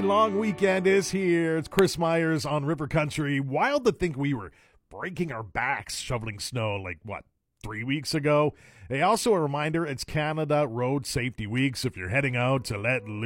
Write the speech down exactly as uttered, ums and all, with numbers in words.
Long weekend is here. It's Chris Myers on River Country. Wild to think we were breaking our backs shoveling snow like, what, three weeks ago? Hey, also a reminder, it's Canada Road Safety Week, so if you're heading out to let loose